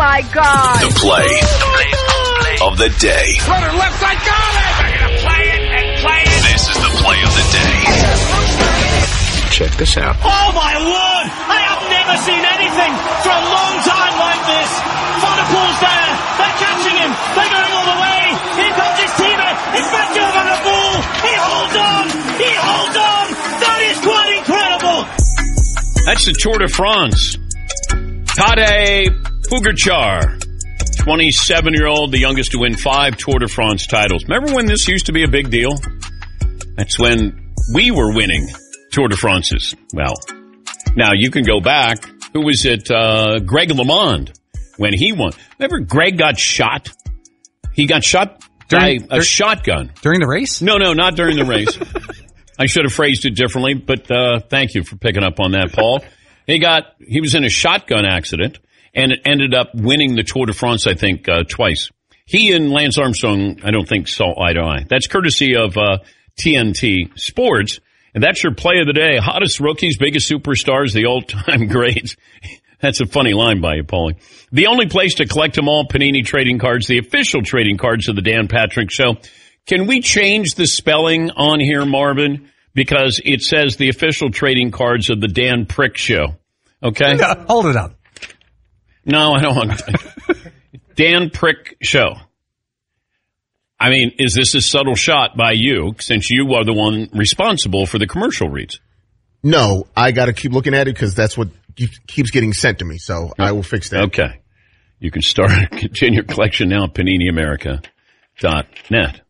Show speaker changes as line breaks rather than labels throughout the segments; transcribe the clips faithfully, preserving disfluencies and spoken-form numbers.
my God.
The play of the day.
Runner left side, got it! They're going to play it and play it.
This is the play of the day.
Check this out.
Oh, my Lord! I have never seen anything for a long time like this. Vanderpool's there. They're catching him. They're going all the way. Here comes his teammate. It's Mathieu Van Der Poel. He holds on. He holds on. That is quite incredible.
That's the Tour de France. Tadej Pogačar, twenty-seven-year-old, the youngest to win five Tour de France titles. Remember when this used to be a big deal? That's when we were winning Tour de France's. Well, now you can go back. Who was it? Uh, Greg LeMond when he won. Remember Greg got shot? He got shot
during,
by a dur- shotgun.
During the race?
No, no, not during the race. I should have phrased it differently, but uh, thank you for picking up on that, Paul. He got he was in a shotgun accident and it ended up winning the Tour de France, I think, uh, twice. He and Lance Armstrong, I don't think, saw eye to eye. That's courtesy of uh, T N T Sports. And that's your play of the day. Hottest rookies, biggest superstars, the all-time greats. That's a funny line by you, Paulie. The only place to collect them all, Panini Trading Cards, the official trading cards of the Dan Patrick Show. Can we change the spelling on here, Marvin? Because it says the official trading cards of the Dan Prick Show. Okay?
Yeah, hold it up.
No, I don't want to. Dan Prick Show. I mean, is this a subtle shot by you, since you are the one responsible for the commercial reads?
No, I got to keep looking at it because that's what keeps getting sent to me, so I will fix that.
Okay. You can start, continue your collection now at panini america dot net.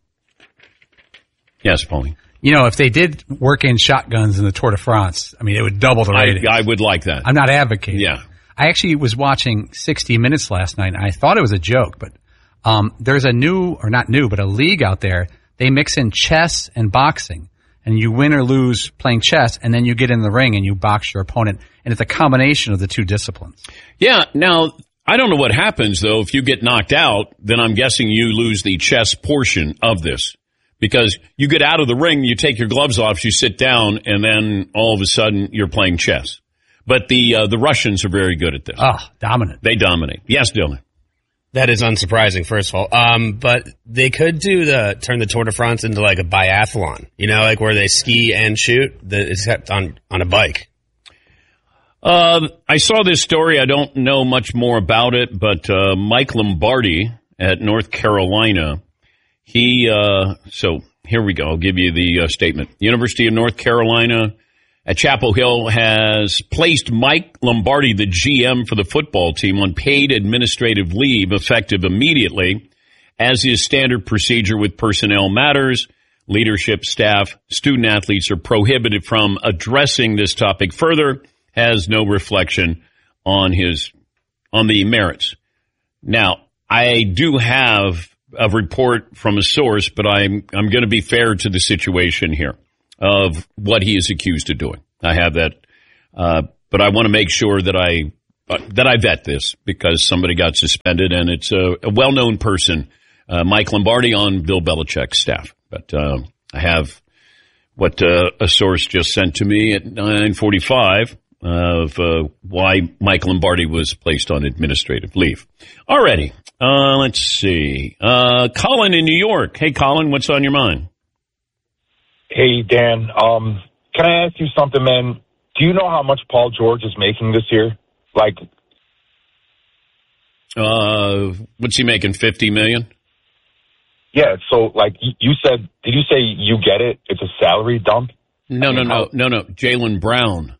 Yes, Paulie.
You know, if they did work in shotguns in the Tour de France, I mean, it would double the rating.
I, I would like that.
I'm not advocating.
Yeah.
I actually was watching sixty minutes last night, and I thought it was a joke, but um, there's a new, or not new, but a league out there. They mix in chess and boxing, and you win or lose playing chess, and then you get in the ring and you box your opponent, and it's a combination of the two disciplines.
Yeah. Now, I don't know what happens, though. If you get knocked out, then I'm guessing you lose the chess portion of this. Because you get out of the ring, you take your gloves off, you sit down, and then all of a sudden you're playing chess. But the uh, the Russians are very good at this.
Oh, dominant.
They dominate. Yes, Dylan.
That is unsurprising, first of all. Um, but they could do the turn the Tour de France into like a biathlon, you know, like where they ski and shoot, the, except on, on a bike.
Uh, I saw this story. I don't know much more about it, but uh, Mike Lombardi at North Carolina, he, uh, so here we go. I'll give you the uh, statement. University of North Carolina at Chapel Hill has placed Mike Lombardi, the G M for the football team, on paid administrative leave effective immediately, as is standard procedure with personnel matters. Leadership, staff, student athletes are prohibited from addressing this topic further. Has no reflection on his on the merits. Now, I do have a report from a source, but I'm I'm going to be fair to the situation here of what he is accused of doing. I have that, uh, but I want to make sure that I uh, that I vet this because somebody got suspended, and it's a, a well-known person, uh, Mike Lombardi, on Bill Belichick's staff. But uh, I have what uh, a source just sent to me at nine forty-five. Of uh, why Mike Lombardi was placed on administrative leave. Alrighty, uh, let's see. Uh, Colin in New York. Hey, Colin, what's on your mind?
Hey, Dan. Um, can I ask you something, man? Do you know how much Paul George is making this year? Like,
uh, what's he making? Fifty million?
Yeah. So, like, you said, did you say you get it? It's a salary dump?
No,
I mean,
no, no,
how-
no, no. Jaylen Brown.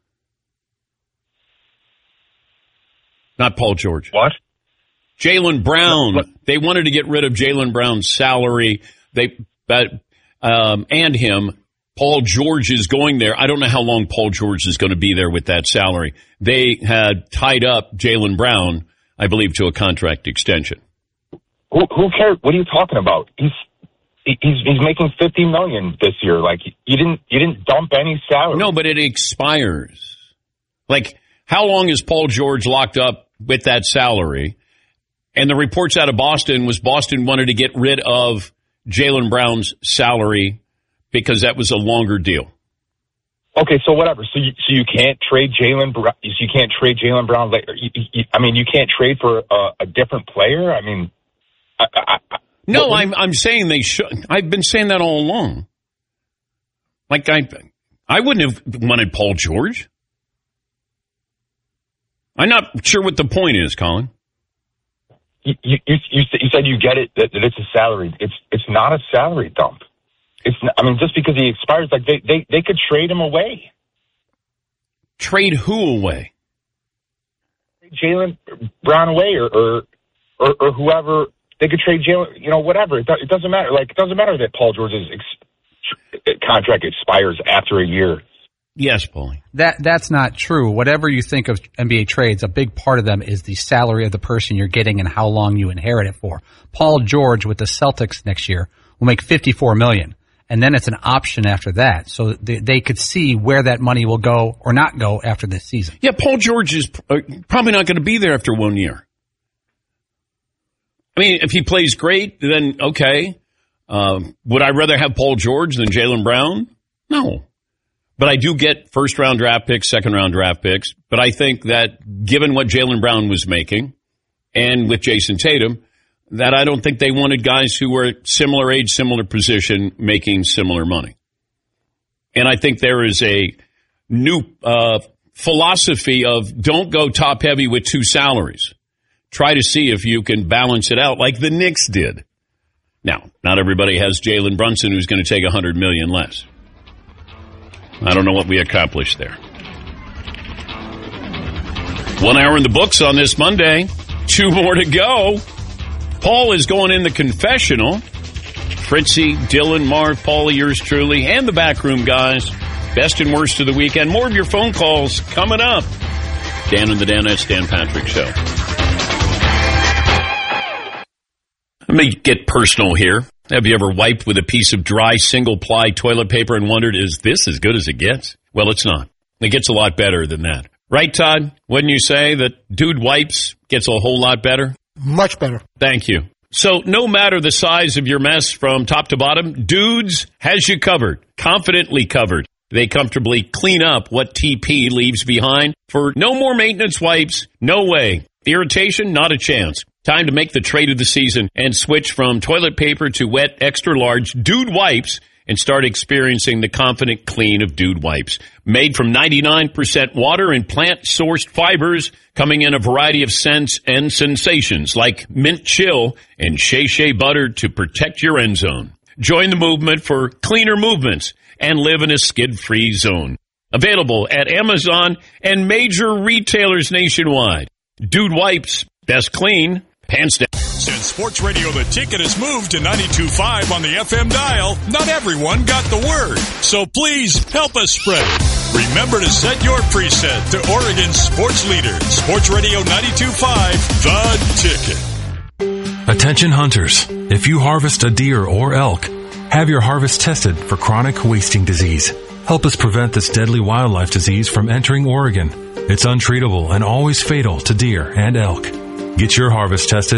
Not Paul George.
What?
Jaylen Brown.
What?
They wanted to get rid of Jaylen Brown's salary. They, but, um, and him. Paul George is going there. I don't know how long Paul George is going to be there with that salary. They had tied up Jaylen Brown, I believe, to a contract extension.
Who, who cares? What are you talking about? He's he's he's making fifty million this year. Like, you didn't you didn't dump any salary.
No, but it expires. Like, how long is Paul George locked up with that salary? And the reports out of Boston was Boston wanted to get rid of Jaylen Brown's salary because that was a longer deal.
Okay, so whatever. So you, so you can't trade Jaylen. So you can't trade Jaylen Brown later. You, you, I mean, you can't trade for a, a different player. I mean, I, I, I,
no,
what,
I'm I'm saying they should. I've been saying that all along. Like I, I wouldn't have wanted Paul George. I'm not sure what the point is, Colin.
You you you, you said you get it that, that it's a salary. It's it's not a salary dump. It's not, I mean, just because he expires, like they, they, they could trade him away.
Trade who away?
Jaylen Brown away, or, or or or whoever. They could trade Jaylen. You know, whatever. It, do, it doesn't matter. Like it doesn't matter that Paul George's ex, contract expires after a year.
Yes, Paulie.
That that's not true. Whatever you think of N B A trades, a big part of them is the salary of the person you're getting and how long you inherit it for. Paul George with the Celtics next year will make fifty-four million dollars. And then it's an option after that. So they, they could see where that money will go or not go after this season.
Yeah, Paul George is probably not going to be there after one year. I mean, if he plays great, then okay. Um, would I rather have Paul George than Jaylen Brown? No. But I do get first-round draft picks, second-round draft picks. But I think that given what Jaylen Brown was making, and with Jason Tatum, that I don't think they wanted guys who were similar age, similar position, making similar money. And I think there is a new uh, philosophy of don't go top heavy with two salaries. Try to see if you can balance it out like the Knicks did. Now, not everybody has Jalen Brunson who's going to take one hundred million dollars less. I don't know what we accomplished there. One hour in the books on this Monday. Two more to go. Paul is going in the confessional. Fritzy, Dylan, Mark, Paulie, yours truly, and the backroom guys. Best and worst of the weekend. More of your phone calls coming up. Dan and the Danettes, Dan Patrick Show. Let me get personal here. Have you ever wiped with a piece of dry single-ply toilet paper and wondered, is this as good as it gets? Well, it's not. It gets a lot better than that. Right, Todd? Wouldn't you say that Dude Wipes gets a whole lot better?
Much better.
Thank you. So no matter the size of your mess from top to bottom, Dudes has you covered, confidently covered. They comfortably clean up what T P leaves behind for no more maintenance wipes. No way. Irritation, not a chance. Time to make the trade of the season and switch from toilet paper to wet, extra large Dude Wipes and start experiencing the confident clean of Dude Wipes. Made from ninety-nine percent water and plant-sourced fibers, coming in a variety of scents and sensations like mint chill and Shea Shea butter to protect your end zone. Join the movement for cleaner movements and live in a skid-free zone. Available at Amazon and major retailers nationwide. Dude Wipes, best clean, pants down.
Since Sports Radio The Ticket has moved to ninety-two point five on the F M dial, not everyone got the word. So please help us spread it. Remember to set your preset to Oregon's sports leader, Sports Radio ninety-two point five, The Ticket.
Attention hunters, if you harvest a deer or elk, have your harvest tested for chronic wasting disease. Help us prevent this deadly wildlife disease from entering Oregon. It's untreatable and always fatal to deer and elk. Get your harvest tested